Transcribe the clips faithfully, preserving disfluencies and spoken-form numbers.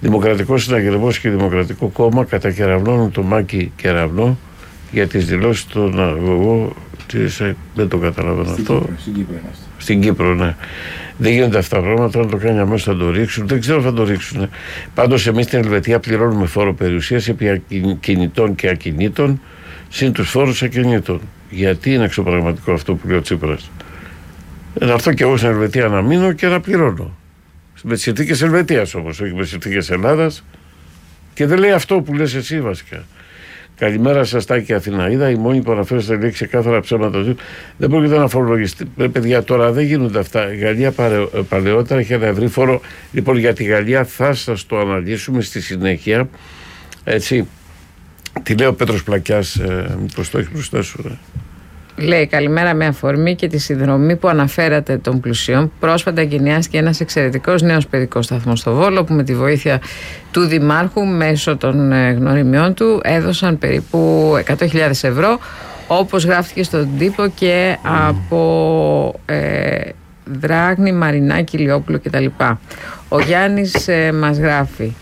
Δημοκρατικό Συναγερμός και Δημοκρατικό Κόμμα κατακεραυνώνουν το Μάκη Κεραυνό για τις δηλώσεις των αγωγών της. Δεν το καταλαβαίνω στην αυτό. Κύπρο, στην Κύπρο είμαστε. Στην Κύπρο, ναι. Δεν γίνονται αυτά τα πράγματα. Αν το κάνει αμέσως θα το ρίξουν. Δεν ξέρω αν θα το ρίξουν. Πάντως, εμείς στην Ελβετία πληρώνουμε φόρο περιουσίας επί κινητών και ακινήτων, συν τους φόρους ακινήτων. Γιατί είναι εξωπραγματικό αυτό που λέει ο Τσίπρας. Να έρθω και εγώ στην Ελβετία να μείνω και να πληρώνω. Με τις συνθήκες Ελβετίας όμως, όχι με τις συνθήκες Ελλάδας. Και δεν λέει αυτό που λες εσύ βασικά. Καλημέρα σας, Τάκη Αθηναίδα. Η μόνη που αναφέρει στα λέξη ξεκάθαρα ψέματα. Δεν πρόκειται να φορολογιστεί. Παιδιά, τώρα δεν γίνονται αυτά. Η Γαλλία παλαιότερα είχε ένα ευρύ φόρο. Λοιπόν, για τη Γαλλία θα σας το αναλύσουμε στη συνέχεια. Έτσι. Τι λέει ο Πέτρος Πλακιάς, ε, μήπως το έχει μπροστά σου, ρε. Λέει καλημέρα, με αφορμή και τη συνδρομή που αναφέρατε των πλουσιών. Πρόσφατα εγκαινιάστηκε ένας εξαιρετικός νέος παιδικός σταθμός στο Βόλο που με τη βοήθεια του Δημάρχου μέσω των γνωριμιών του έδωσαν περίπου εκατό χιλιάδες ευρώ, όπως γράφτηκε στον τύπο και από ε, Δράγνη, Μαρινάκη, Λιόπουλο κτλ. Ο Γιάννης ε, μας γράφει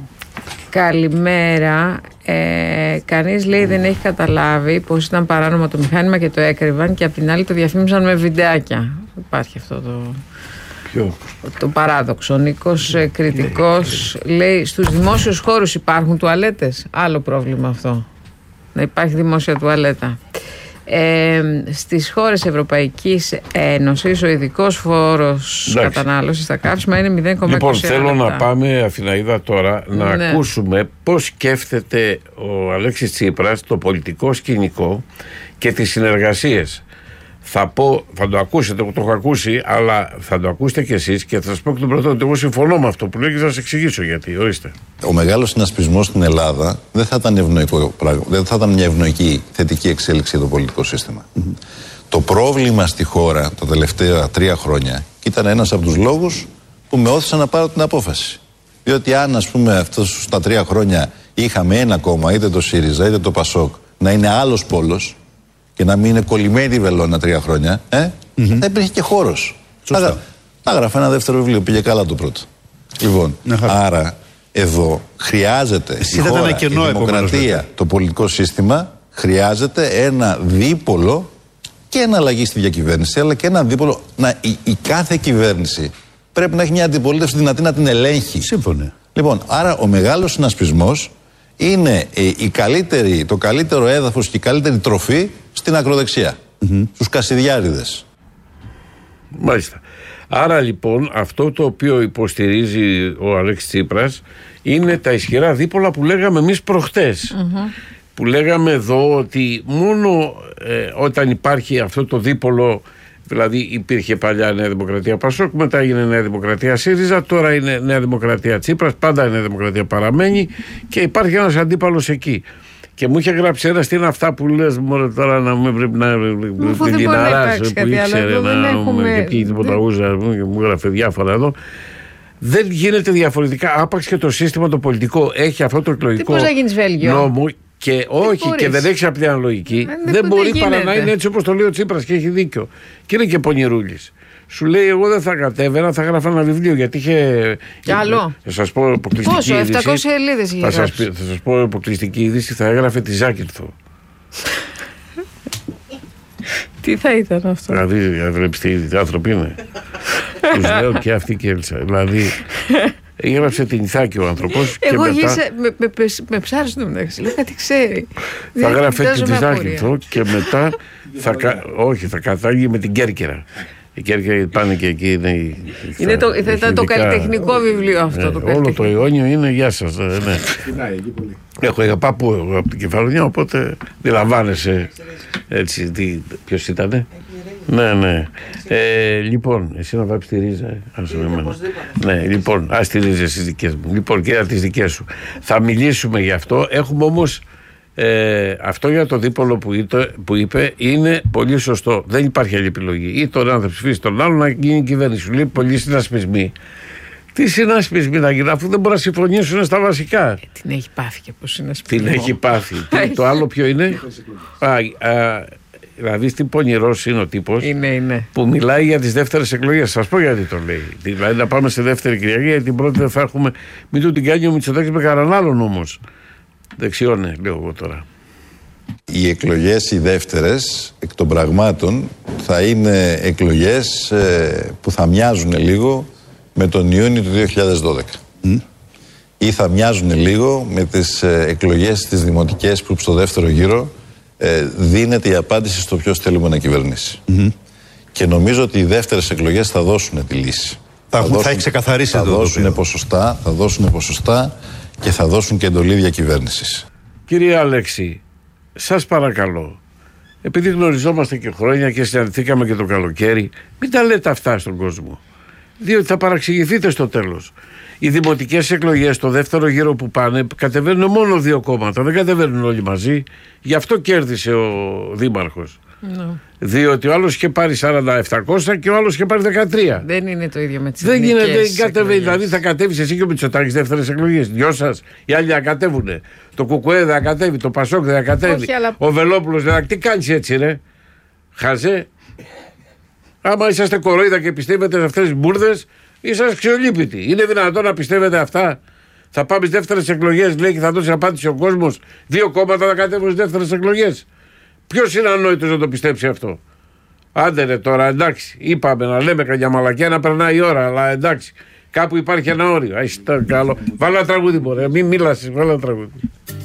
καλημέρα. Ε, κανείς λέει δεν έχει καταλάβει πως ήταν παράνομο το μηχάνημα και το έκρυβαν, και απ' την άλλη το διαφήμισαν με βιντεάκια. Υπάρχει αυτό το, Ποιο? το παράδοξο. Ο Νίκος ε, Κριτικός λέει στους δημόσιους χώρους υπάρχουν τουαλέτες. Άλλο πρόβλημα αυτό, να υπάρχει δημόσια τουαλέτα. Ε, στις χώρες Ευρωπαϊκής Ένωσης ο ειδικός φόρος κατανάλωσης στα καύσιμα είναι μηδέν κόμμα είκοσι ένα. Λοιπόν, θέλω λεπτά. να πάμε, Αθηναίδα, τώρα να ναι. ακούσουμε πώς σκέφτεται ο Αλέξης Τσίπρας το πολιτικό σκηνικό και τις συνεργασίες. Θα πω, θα το ακούσετε, εγώ το έχω ακούσει, αλλά θα το ακούσετε κι εσείς και θα σας πω και τον πρώτο ότι εγώ συμφωνώ με αυτό που λέει και θα σας εξηγήσω γιατί. Ορίστε. Ο μεγάλος συνασπισμός στην Ελλάδα δεν θα ήταν ευνοϊκό πράγμα, δεν θα ήταν μια ευνοϊκή θετική εξέλιξη για το πολιτικό σύστημα. Mm-hmm. Το πρόβλημα στη χώρα τα τελευταία τρία χρόνια ήταν ένας από τους λόγους που με όθησαν να πάρω την απόφαση. Διότι αν, ας πούμε, αυτούς τα τρία χρόνια είχαμε ένα κόμμα, είτε το ΣΥΡΙΖΑ είτε το ΠΑΣΟΚ, να είναι άλλος πόλος και να μην είναι κολλημένη η βελόνα τρία χρόνια, ε, mm-hmm. θα υπήρχε και χώρος. Θα έγραφε ένα δεύτερο βιβλίο, πήγε καλά το πρώτο. Λοιπόν, άρα εδώ χρειάζεται η χώρα, η δημοκρατία, το πολιτικό σύστημα, χρειάζεται ένα δίπολο και ένα αλλαγή στη διακυβέρνηση, αλλά και ένα δίπολο, να, η, η κάθε κυβέρνηση πρέπει να έχει μια αντιπολίτευση δυνατή να την ελέγχει. Σύμφωνε. Λοιπόν, άρα ο μεγάλος συνασπισμός είναι ε, η καλύτερη, το καλύτερο έδαφος και η καλύτερη τροφή στην ακροδεξιά. Mm-hmm. Στους Κασιδιάριδες. Μάλιστα. Άρα λοιπόν αυτό το οποίο υποστηρίζει ο Αλέξης Τσίπρας είναι τα ισχυρά δίπολα που λέγαμε εμείς προχτές. Mm-hmm. Που λέγαμε εδώ ότι μόνο ε, όταν υπάρχει αυτό το δίπολο, δηλαδή υπήρχε παλιά Νέα Δημοκρατία Πασόκ, μετά έγινε Νέα Δημοκρατία ΣΥΡΙΖΑ, τώρα είναι Νέα Δημοκρατία Τσίπρας, πάντα η Νέα Δημοκρατία παραμένει και υπάρχει ένας αντίπαλος εκεί. Και μου είχε γράψει ένα, τι είναι αυτά που λες μόνο τώρα να μην πρέπει να την Λιναράς που ήξερε να έχουμε... και πήγε τίποτα ούζα και μου έγραφε διάφορα εδώ. Δεν γίνεται διαφορετικά, άπαξ και το σύστημα το πολιτικό έχει αυτό το εκλογικό νόμο και όχι και δεν έχει απλή αναλογική, δεν, δεν μπορεί παρά γίνεται. Να είναι έτσι όπως το λέει ο Τσίπρας και έχει δίκιο. Και είναι και πονηρούλης. Σου λέει εγώ δεν θα κατέβαινα, θα γράφω ένα βιβλίο γιατί είχε... Κι άλλο. Θα σας πω αποκλειστική Πόσο, είδηση. επτακόσιες σελίδες είχε θα σας, θα σας πω αποκλειστική είδηση, θα έγραφε τη Ζάκυνθο. Τι θα ήταν αυτό? Δηλαδή, βλέπεις τι άνθρωποι είναι. Τους λέω και αυτή και Έλσα. Δηλαδή, έγραψε την Ιθάκη ο άνθρωπος. Εγώ και μετά... γύρισα, με, με, με, με ψάρισε το μεταξύ, λέω κάτι ξέρει. Θα γράφε την Ζάκυνθο και μετά θα, όχι, θα κατάγει με την Κέρκυρα. Η Κέρκυρα πάνε και εκεί. Είναι, είναι θα, το, θα ήταν το καλλιτεχνικό βιβλίο αυτό. Ναι, το όλο το αιώνιο είναι γεια σας. Ναι. Έχω είχα πάπου από την Κεφαλονιά, οπότε αντιλαμβάνεσαι έτσι. Τι, ποιος ήτανε? Ναι, ναι. Ε, λοιπόν, εσύ να βάψεις τη ρίζα. Ε. Άσε με εμένα. Ναι, λοιπόν, ας τη ρίζα στις δικές μου. Λοιπόν, και τις δικές σου. Θα μιλήσουμε γι' αυτό. Έχουμε όμως ε, αυτό για το δίπολο που, είτε, που είπε είναι πολύ σωστό. Δεν υπάρχει άλλη επιλογή. Ή τον ένα θα ψηφίσει τον άλλο να γίνει κυβέρνηση. Σου λέει πολλοί συνασπισμοί. Τι συνασπισμοί να γίνουν, αφού δεν μπορούν να συμφωνήσουν στα βασικά. Ε, την έχει πάθει και πως συνασπισμό. Την έχει πάθει. Το άλλο ποιο είναι? α, α, Δηλαδή, τι πονηρός είναι ο τύπος Είναι, είναι. που μιλάει για τις δεύτερες εκλογές. Σας πω γιατί το λέει. Δηλαδή, να πάμε σε δεύτερη Κυριακή, γιατί την πρώτη δεν θα έχουμε. Μην του την κάνει ο Μητσοτάκης με κανέναν άλλον όμως. Δεξιώνε, λέω εγώ τώρα. Οι εκλογές οι δεύτερες, εκ των πραγμάτων, θα είναι εκλογές ε, που θα μοιάζουν λίγο με τον Ιούνιο του δύο χιλιάδες δώδεκα. Mm. Ή θα μοιάζουν λίγο με τις ε, εκλογές τις δημοτικές που στο δεύτερο γύρο ε, δίνεται η απάντηση στο ποιος θέλουμε να κυβερνήσει. Mm-hmm. Και νομίζω ότι οι δεύτερες εκλογές θα δώσουν τη λύση. Θα, θα, δώσουν, θα έχει ξεκαθαρίσει θα το δώσουν το ποσοστά, θα δώσουν ποσοστά και θα δώσουν και εντολή διακυβέρνησης. Κύριε Αλέξη, σας παρακαλώ, επειδή γνωριζόμαστε και χρόνια και συναντηθήκαμε και το καλοκαίρι, μην τα λέτε αυτά στον κόσμο. Διότι θα παραξηγηθείτε στο τέλος. Οι δημοτικές εκλογές, το δεύτερο γύρο που πάνε, κατεβαίνουν μόνο δύο κόμματα, δεν κατεβαίνουν όλοι μαζί. Γι' αυτό κέρδισε ο δήμαρχος. No. Διότι ο άλλος είχε πάρει σαράντα επτακόσια και ο άλλος είχε πάρει δεκατρία. Δεν είναι το ίδιο με τις δεν εθνικές είναι, δεν κατεβαίνει. εκλογές. Δηλαδή θα κατέβεις εσύ και ο Μητσοτάκης δεύτερες εκλογές. Δυο σας. Οι άλλοι θα κατέβουνε. Το Κουκουέ δεν θα κατέβει. Το Πασόκ δεν θα κατέβει. Όχι, αλλά... Ο Βελόπουλος δεν θα. Τι κάνεις έτσι, ρε. Χαζέ. Άμα είσαστε κορόιδα και πιστεύετε σε αυτές τις μπουρδες, είσαστε ξεολύπητοι. Είναι δυνατόν να πιστεύετε αυτά? Θα πάμε στις δεύτερες εκλογές, λέει, και θα δώσει απάντηση ο κόσμος. Δύο κόμματα θα κατέβουν στις δεύτερες εκλογές. Ποιος είναι ανόητος να το πιστέψει αυτό? Άντε ρε τώρα, εντάξει. Είπαμε να λέμε καμιά μαλακιά να περνάει η ώρα, αλλά εντάξει. Κάπου υπάρχει ένα όριο. Αϊ, καλό. Βάλω ένα τραγούδι, μπορεί. Μην μίλασες, βάλω ένα τραγούδι.